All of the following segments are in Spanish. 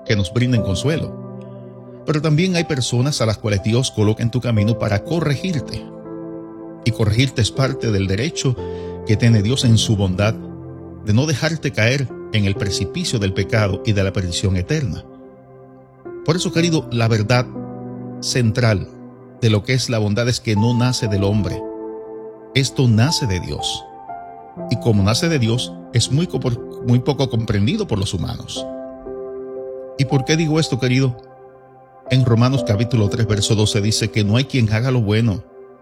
que nos brinden consuelo. Pero también hay personas a las cuales Dios coloca en tu camino para corregirte. Y corregirte es parte del derecho que tiene Dios en su bondad de no dejarte caer en el precipicio del pecado y de la perdición eterna. Por eso, querido, la verdad central de lo que es la bondad es que no nace del hombre. Esto nace de Dios. Y como nace de Dios, es muy poco comprendido por los humanos. ¿Y por qué digo esto, querido? En Romanos capítulo 3, verso 12 dice que no hay quien haga lo bueno.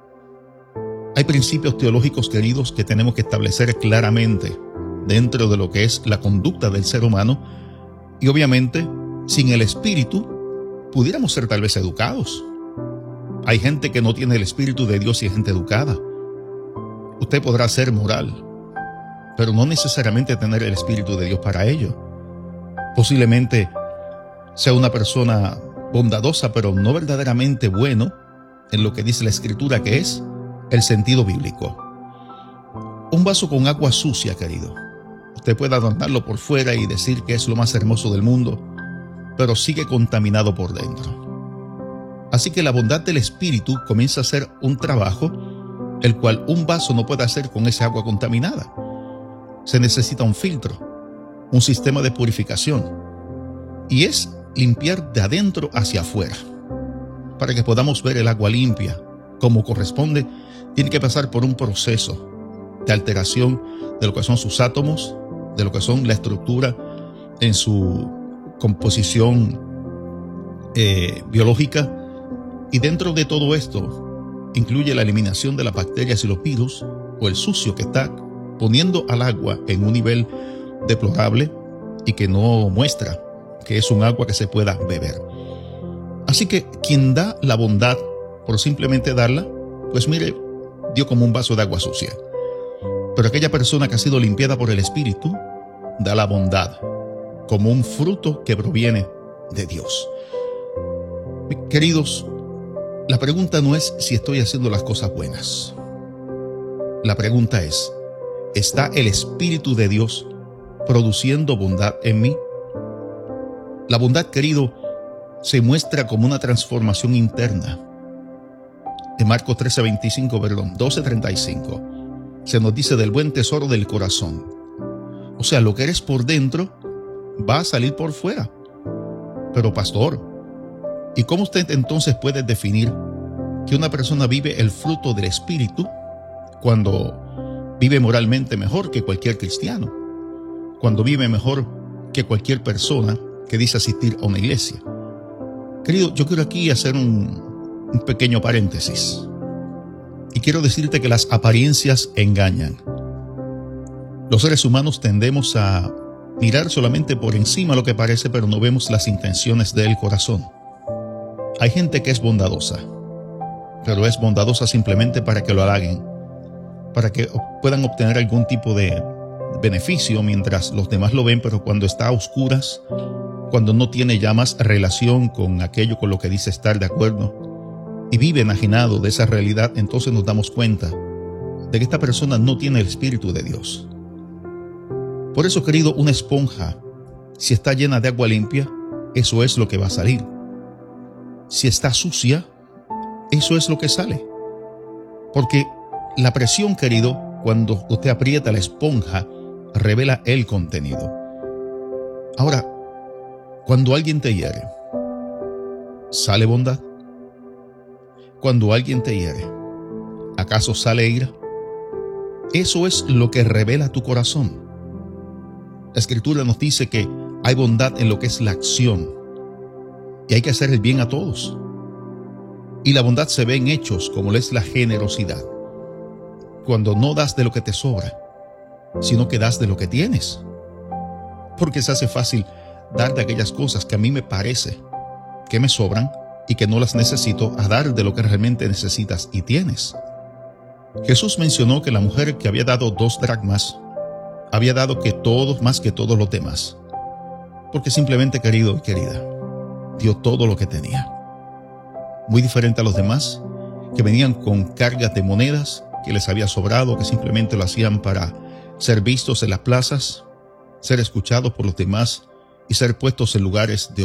Hay principios teológicos, queridos, que tenemos que establecer claramente dentro de lo que es la conducta del ser humano. Y obviamente, sin el Espíritu, pudiéramos ser tal vez educados. Hay gente que no tiene el Espíritu de Dios y es gente educada. Usted podrá ser moral, pero no necesariamente tener el Espíritu de Dios para ello. Posiblemente sea una persona bondadosa, pero no verdaderamente bueno en lo que dice la Escritura, que es el sentido bíblico. Un vaso con agua sucia, querido. Usted puede adornarlo por fuera y decir que es lo más hermoso del mundo, pero sigue contaminado por dentro. Así que la bondad del Espíritu comienza a ser un trabajo, el cual un vaso no puede hacer con esa agua contaminada. Se necesita un filtro, un sistema de purificación, y es limpiar de adentro hacia afuera. Para que podamos ver el agua limpia como corresponde, tiene que pasar por un proceso de alteración de lo que son sus átomos, de lo que son la estructura en su composición biológica, y dentro de todo esto incluye la eliminación de las bacterias y los virus o el sucio que está poniendo al agua en un nivel deplorable y que no muestra que es un agua que se pueda beber. Así que quien da la bondad por simplemente darla, pues mire, dio como un vaso de agua sucia. Pero aquella persona que ha sido limpiada por el Espíritu da la bondad como un fruto que proviene de Dios. Queridos, la pregunta no es si estoy haciendo las cosas buenas. La pregunta es, ¿está el Espíritu de Dios produciendo bondad en mí? La bondad, querido, se muestra como una transformación interna. En Marcos 12:35, se nos dice del buen tesoro del corazón. O sea, lo que eres por dentro va a salir por fuera. Pero pastor, ¿y cómo usted entonces puede definir que una persona vive el fruto del Espíritu cuando vive moralmente mejor que cualquier cristiano? Cuando vive mejor que cualquier persona que dice asistir a una iglesia. Querido, yo quiero aquí hacer un pequeño paréntesis. Y quiero decirte que las apariencias engañan. Los seres humanos tendemos a mirar solamente por encima lo que parece, pero no vemos las intenciones del corazón. Hay gente que es bondadosa, pero es bondadosa simplemente para que lo halaguen, para que puedan obtener algún tipo de beneficio mientras los demás lo ven, pero cuando está a oscuras, cuando no tiene ya más relación con aquello con lo que dice estar de acuerdo y vive enajenado de esa realidad, entonces nos damos cuenta de que esta persona no tiene el Espíritu de Dios. Por eso, querido, una esponja, si está llena de agua limpia, eso es lo que va a salir. Si está sucia, eso es lo que sale. Porque la presión, querido, cuando usted aprieta la esponja, revela el contenido. Ahora, cuando alguien te hiere, ¿sale bondad? Cuando alguien te hiere, ¿acaso sale ira? Eso es lo que revela tu corazón. La Escritura nos dice que hay bondad en lo que es la acción y hay que hacer el bien a todos. Y la bondad se ve en hechos como es la generosidad. Cuando no das de lo que te sobra, sino que das de lo que tienes. Porque se hace fácil dar de aquellas cosas que a mí me parece que me sobran y que no las necesito, a dar de lo que realmente necesitas y tienes. Jesús mencionó que la mujer que había dado 2 dracmas había dado más que todos los demás, porque simplemente, querido y querida, dio todo lo que tenía. Muy diferente a los demás, que venían con cargas de monedas que les había sobrado, que simplemente lo hacían para ser vistos en las plazas, ser escuchados por los demás y ser puestos en lugares de